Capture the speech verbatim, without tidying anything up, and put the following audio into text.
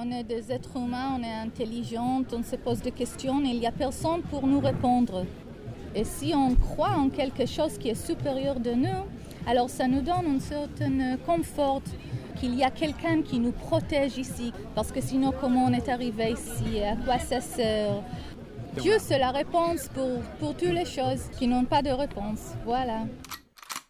On est des êtres humains, on est intelligents, on se pose des questions et il n'y a personne pour nous répondre. Et si on croit en quelque chose qui est supérieur de nous, alors ça nous donne un certain confort qu'il y a quelqu'un qui nous protège ici. Parce que sinon, comment on est arrivé ici? À quoi ça sert? Dieu, c'est la réponse pour, pour toutes les choses qui n'ont pas de réponse. Voilà.